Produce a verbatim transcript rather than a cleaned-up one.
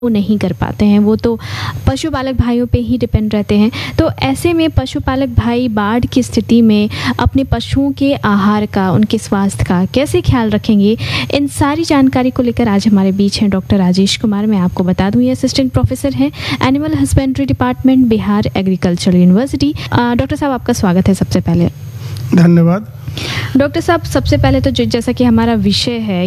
वो नहीं कर पाते हैं, वो तो पशुपालक भाइयों पे ही डिपेंड रहते हैं। तो ऐसे में पशुपालक भाई बाढ़ की स्थिति में अपने पशुओं के आहार का, उनके स्वास्थ्य का कैसे ख्याल रखेंगे, इन सारी जानकारी को लेकर आज हमारे बीच हैं डॉक्टर राजेश कुमार। मैं आपको बता दूं ये असिस्टेंट प्रोफेसर हैं animal husbandry department, Bihar agricultural university. Doctor साहब, आपका स्वागत है सबसे पहले। धन्यवाद। डॉक्टर साहब, सबसे पहले तो जैसा कि हमारा विषय है